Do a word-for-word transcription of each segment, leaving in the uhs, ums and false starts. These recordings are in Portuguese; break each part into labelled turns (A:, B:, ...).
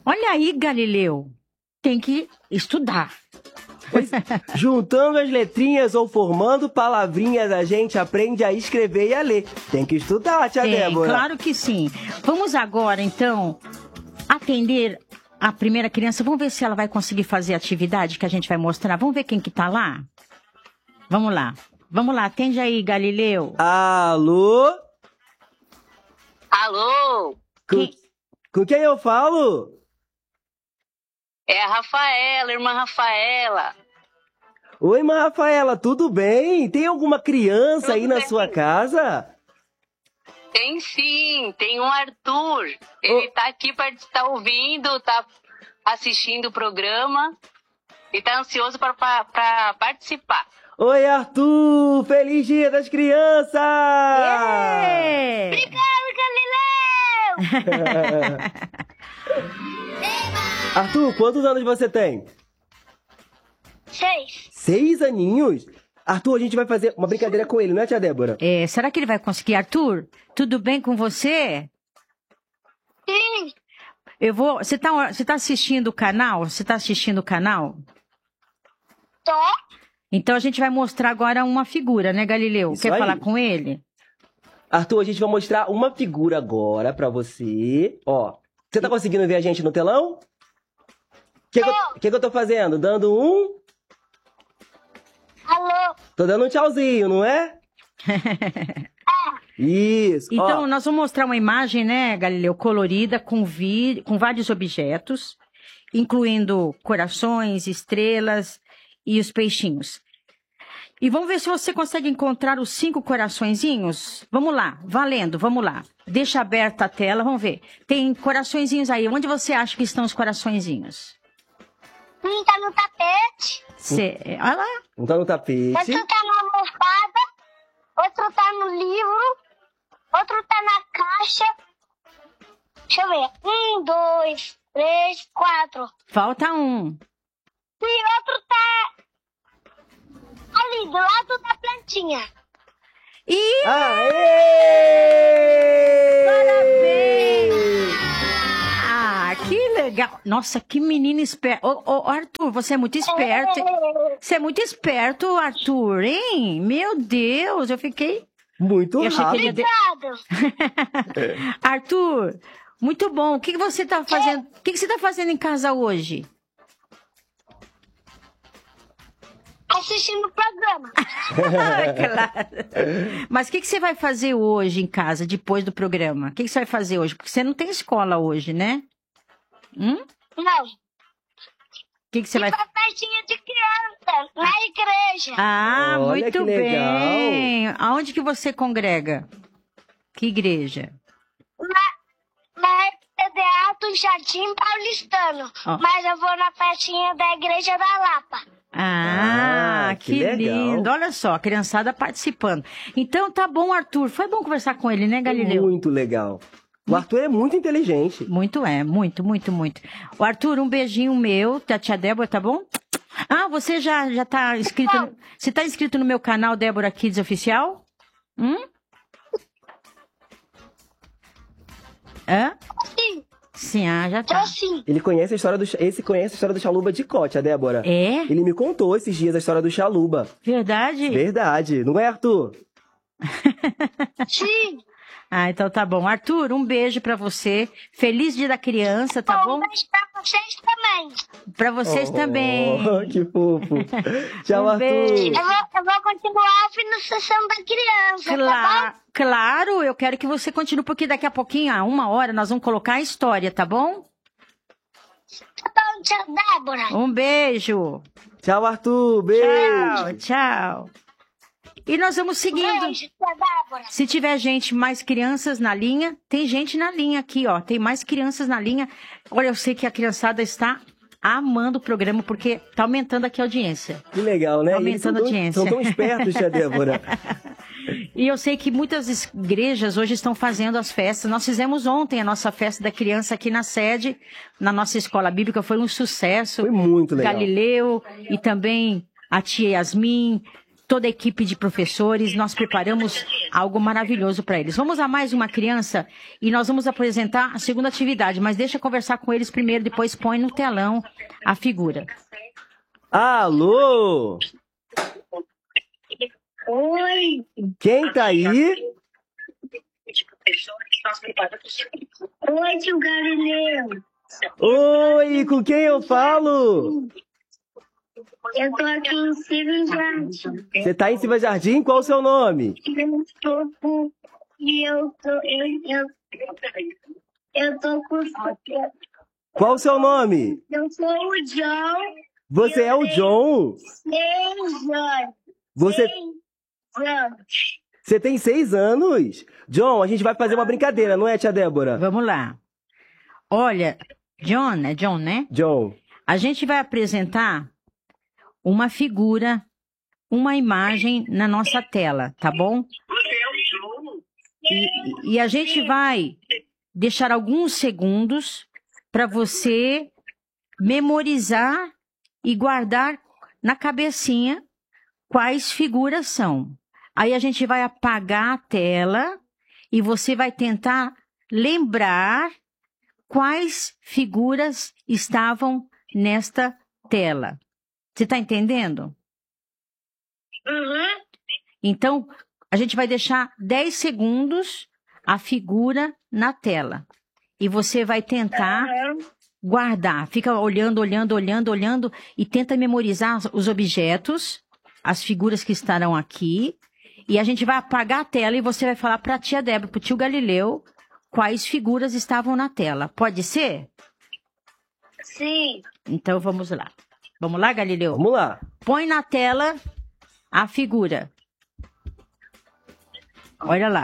A: Olha aí, Galileu. Tem que estudar.
B: Pois, juntando as letrinhas ou formando palavrinhas, a gente aprende a escrever e a ler. Tem que estudar, tia
A: Tem,
B: Débora.
A: claro que sim. Vamos agora, então, atender a primeira criança. Vamos ver se ela vai conseguir fazer a atividade que a gente vai mostrar. Vamos ver quem que tá lá? Vamos lá. Vamos lá, atende aí, Galileu.
B: Alô?
C: Alô?
B: Com
A: Quem?
B: com quem eu falo?
C: É a Rafaela, irmã Rafaela.
B: Oi, irmã Rafaela, tudo bem? Tem alguma criança
C: Tudo
B: aí na
C: bem.
B: sua casa?
C: Tem sim, tem um Arthur. Ele tá aqui para tá ouvindo, tá assistindo o programa e tá ansioso para participar.
B: Oi, Arthur! Feliz Dia das Crianças!
A: É.
C: Obrigado, Galileu!
B: Arthur, quantos anos você tem?
C: Seis.
B: Seis aninhos? Arthur, a gente vai fazer uma brincadeira com ele, não é, tia Débora?
A: É, será que ele vai conseguir? Arthur, tudo bem com você?
C: Sim.
A: Eu vou. Você tá, você tá assistindo o canal? Você tá assistindo o canal?
C: Tô.
A: Então a gente vai mostrar agora uma figura, né, Galileu?
B: Isso
A: Quer
B: aí.
A: falar com ele?
B: Arthur, a gente vai mostrar uma figura agora pra você. Ó, você tá conseguindo ver a gente no telão? O que, que, eu- que que eu tô fazendo? Dando um...
C: Alô?
B: Tô dando um tchauzinho, não é? Isso.
A: Então,
B: ó.
A: nós vamos mostrar uma imagem, né, Galileu, colorida, com, vi... com vários objetos, incluindo corações, estrelas e os peixinhos. E vamos ver se você consegue encontrar os cinco coraçõezinhos. Vamos lá, valendo, vamos lá. Deixa aberta a tela, vamos ver. Tem coraçõezinhos aí. Onde você acha que estão os coraçõezinhos?
C: Um tá no tapete,
A: Cê... Olha lá.
B: Um tá no tapete.
C: outro tá na almofada, outro tá no livro, outro tá na caixa. Deixa eu ver. Um, dois, três, quatro.
A: Falta um.
C: E outro tá ali, do lado da plantinha.
A: E
B: Aê!
A: ah, que legal. Nossa, que menino esperto. Ô, ô, Arthur, você é muito esperto. Você é muito esperto, Arthur, hein? Meu Deus, eu fiquei...
B: Muito
A: Eu achei que
B: rápido.
A: ele ia de-
C: Obrigado.
A: Arthur, muito bom. O que, que você tá fazendo? O que, que você tá fazendo em casa hoje?
C: Assistindo o programa.
A: Claro. Mas o que, que você vai fazer hoje em casa, depois do programa? O que, que você vai fazer hoje? Porque você não tem escola hoje, né? Hum? O
C: Não.
A: que, que você vai...
C: Uma festinha de criança na igreja.
A: Ah,
B: Olha
A: muito
B: que legal.
A: bem. Aonde que você congrega? Que igreja?
C: Na, na Teatro Jardim Paulistano.
A: Ó.
C: Mas eu vou na festinha da igreja da Lapa.
A: Ah,
B: Ah,
A: que,
B: que legal.
A: lindo. Olha só, a criançada participando. Então tá bom, Arthur. Foi bom conversar com ele, né, Galileu?
B: Muito legal. O Arthur é muito inteligente.
A: Muito é, muito, muito, muito. O Arthur, um beijinho meu, da tia Débora, tá bom? Ah, você já, já tá inscrito... No... Você tá inscrito no meu canal Débora Kids Oficial? Hum? Hã?
C: Sim,
A: Sim, ah, já
C: tô
A: tá.
C: sim.
B: Ele conhece a história do... Esse conhece a história do Chaluba de Cote, a Débora.
A: É?
B: Ele me contou esses dias a história do Chaluba.
A: Verdade?
B: Verdade. Não é, Arthur?
C: Sim.
A: Ah, então tá bom. Arthur, um beijo pra você. Feliz Dia da Criança, tá bom?
C: Um beijo pra vocês também.
A: Pra vocês
B: Oh,
A: também.
B: Que fofo. Tchau,
A: Um
B: Arthur.
A: beijo.
C: Eu vou, eu vou continuar ouvindo a sessão da criança, tá
A: Cla- claro, eu quero que você continue, porque daqui a pouquinho, a uma hora, nós vamos colocar a história, tá bom?
C: bom? Tá bom, tia Débora.
A: Um beijo.
B: Tchau, Arthur. Beijo.
A: Tchau, tchau. E nós vamos seguindo.
C: Beijo, tia Débora.
A: Se tiver gente, mais crianças na linha, tem gente na linha aqui, ó. Tem mais crianças na linha. Olha, eu sei que a criançada está amando o programa, porque tá aumentando aqui a audiência.
B: Que legal, né?
A: Aumentando
B: E eles são
A: a
B: tão-
A: audiência.
B: São tão espertos, tia Débora.
A: E eu sei que muitas igrejas hoje estão fazendo as festas. Nós fizemos ontem a nossa festa da criança aqui na sede, na nossa escola bíblica. Foi um sucesso.
B: Foi muito legal.
A: Galileu e também a tia Yasmin. toda a equipe de professores, nós preparamos algo maravilhoso para eles. Vamos a mais uma criança e nós vamos apresentar a segunda atividade, mas deixa eu conversar com eles primeiro, depois põe no telão a figura.
B: Alô?
D: Oi!
B: Quem tá aí?
D: Oi, tio Galileu!
B: Oi, com quem eu falo?
D: Eu tô aqui em Silva Jardim.
B: Você tá em Silva Jardim? Qual o seu nome?
D: Eu tô com... E eu tô... Eu, eu, eu tô com...
B: Qual o seu nome?
D: Eu sou o John.
B: Você é o John?
D: Seis anos.
B: Você,
D: Seis anos.
B: você tem seis anos? John, a gente vai fazer uma brincadeira, não é, tia Débora?
A: Vamos lá. Olha, John, é John, né?
B: John.
A: A gente vai apresentar uma figura, uma imagem na nossa tela, tá bom? E, e a gente vai deixar alguns segundos para você memorizar e guardar na cabecinha quais figuras são. Aí a gente vai apagar a tela e você vai tentar lembrar quais figuras estavam nesta tela. Você está entendendo?
D: Uhum.
A: Então, a gente vai deixar dez segundos a figura na tela. E você vai tentar guardar. Fica olhando, olhando, olhando, olhando e tenta memorizar os objetos, as figuras que estarão aqui. E a gente vai apagar a tela e você vai falar para a tia Débora, para o tio Galileu, quais figuras estavam na tela. Pode ser?
D: Sim.
A: Então, vamos lá. Vamos lá, Galileu?
B: Vamos lá.
A: Põe na tela a figura. Olha lá.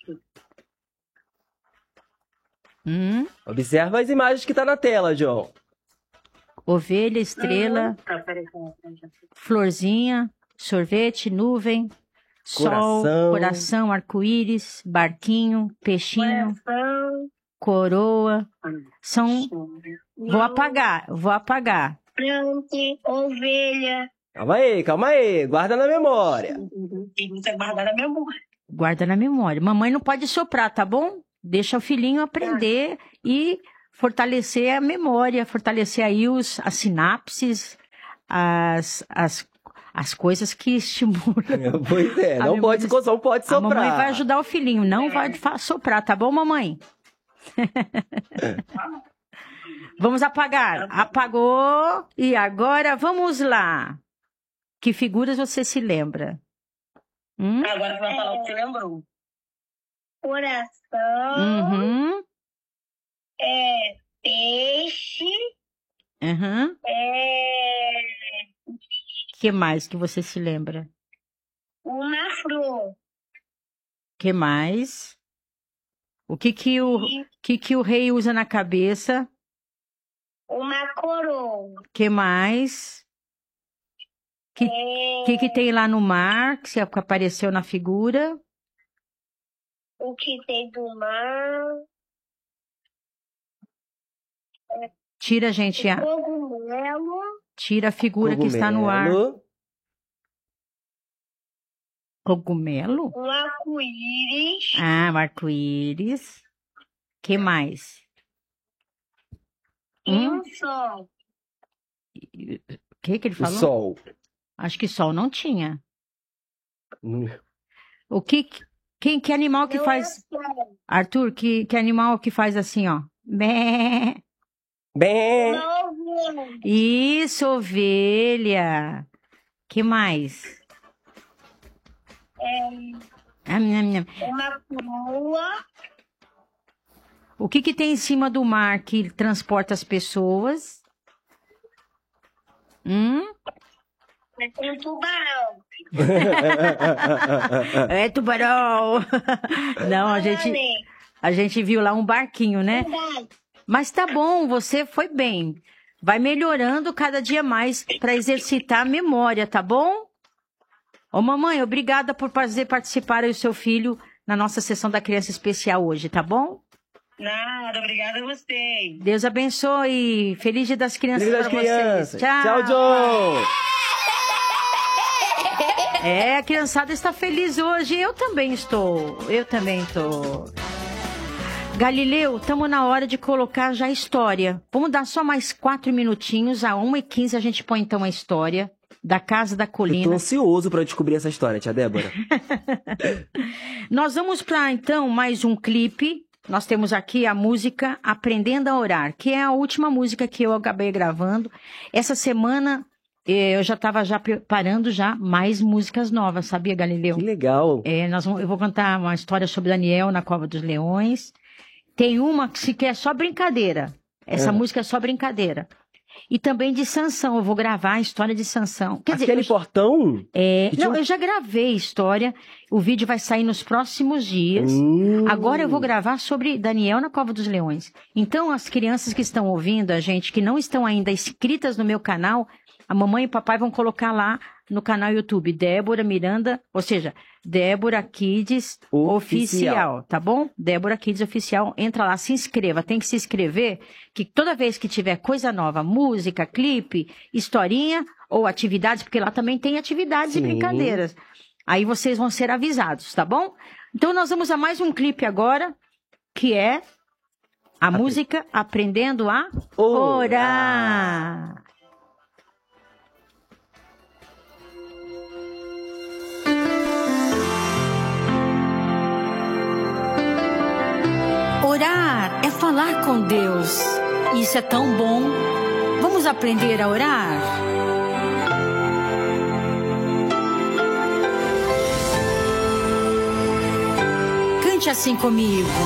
A: Hum,
B: Observa as imagens que tá na tela, John.
A: ovelha, estrela, florzinha, sorvete, nuvem, sol,
B: Coração.
A: coração, arco-íris, barquinho, peixinho,
D: Coração.
A: coroa. São... Vou apagar, vou apagar.
D: Planta, ovelha.
B: Calma aí, calma aí. Guarda na memória.
D: Tem que guardar na memória.
A: Guarda na memória. Mamãe não pode soprar, tá bom? Deixa o filhinho aprender e fortalecer a memória, fortalecer aí os, as sinapses, as, as, as coisas que estimulam.
B: Pois é,
A: A
B: não
A: memória-
B: pode, não pode
A: A
B: soprar.
A: mamãe vai ajudar o filhinho, não vai fa- soprar, tá bom, mamãe? Vamos apagar. Apagou. E agora vamos lá. Que figuras você se lembra? Hum?
D: Agora você vai falar o que você lembrou. Coração.
A: Uhum.
D: É peixe.
A: Uhum.
D: É
A: Que mais que você se lembra?
D: uma flor.
A: Que mais? O que que o, que que o rei usa na cabeça?
D: Uma coroa.
A: Que mais? Que
D: É
A: que que tem lá no mar que se- que apareceu na figura?
D: o que tem do mar.
A: Tira, gente, a,
D: Cogumelo.
A: tira a figura que está no ar.
B: Cogumelo.
A: Cogumelo?
D: Um arco-íris.
A: Ah, o arco-íris. Que mais?
D: E
A: Hum?
D: um sol.
A: O que que ele
B: O
A: falou?
B: sol.
A: Acho que sol não tinha.
B: Hum,
A: O que quem que animal que
D: Não
A: faz?
D: é sol.
A: Arthur, que que animal que faz assim, ó? Bé.
B: Bem.
D: Uma ovelha.
A: Isso, ovelha. Que mais? Ah, nham, nham.
D: Uma coroa.
A: O que que tem em cima do mar que transporta as pessoas? Hum?
D: Tem um tubarão.
A: É tubarão. Não, a gente,
D: Olha,
A: a gente viu lá um barquinho, né?
D: verdade.
A: Mas tá bom, você foi bem. Vai melhorando cada dia mais para exercitar a memória, tá bom? Ô mamãe, obrigada por fazer participar aí o seu filho na nossa sessão da criança especial hoje, tá bom?
D: Nada, obrigada a você.
A: Deus abençoe. Feliz Dia das Crianças
B: Feliz das
A: para vocês.
B: crianças.
A: Tchau.
B: Tchau, John.
A: É, a criançada está feliz hoje. Eu também estou. Eu também estou. Galileu, estamos na hora de colocar já a história. Vamos dar só mais quatro minutinhos. A uma e quinze a gente põe então a história da Casa da Colina.
B: Eu tô ansioso para descobrir essa história, tia Débora.
A: Nós vamos para então mais um clipe. Nós temos aqui a música Aprendendo a Orar, que é a última música que eu acabei gravando. Essa semana eu já estava já preparando já mais músicas novas, sabia, Galileu?
B: Que legal.
A: É, nós vamos, eu vou contar uma história sobre Daniel na Cova dos Leões. Tem uma que que é só brincadeira. Essa
B: É.
A: música é só brincadeira. E também de Sansão. Eu vou gravar a história de Sansão. Quer dizer,
B: Aquele
A: eu,
B: portão?
A: é,
B: que tinha
A: não,
B: um-
A: eu já gravei a história. O vídeo vai sair nos próximos dias.
B: Hum.
A: Agora eu vou gravar sobre Daniel na Cova dos Leões. Então, as crianças que estão ouvindo a gente, que não estão ainda inscritas no meu canal, a mamãe e o papai vão colocar lá no canal YouTube, Débora Miranda, ou seja, Débora Kids
B: Oficial.
A: Oficial, tá bom? Débora Kids Oficial, entra lá, se inscreva, tem que se inscrever, que toda vez que tiver coisa nova, música, clipe, historinha ou atividades, porque lá também tem atividades
B: Sim.
A: e brincadeiras, aí vocês vão ser avisados, tá bom? Então nós vamos a mais um clipe agora, que é a
B: Apre-
A: música Aprendendo a
B: Orar.
A: Orar. Orar é falar com Deus. Isso é tão bom. Vamos aprender a orar? Cante assim comigo.